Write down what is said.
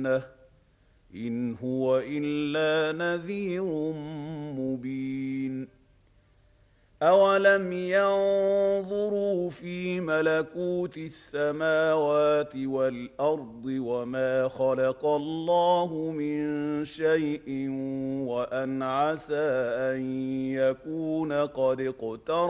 الْجَنَّةِ إِنْ هُوَ إِلَّا نَذِيرٌ مُّبِينٌ أَوَلَمْ يَنظُرُوا فِي مَلَكُوتِ السَّمَاوَاتِ وَالْأَرْضِ وَمَا خَلَقَ اللَّهُ مِن شَيْءٍ وَأَنْ عَسَىٰ أَن يَكُونَ قَدِ اقْتَرَبَ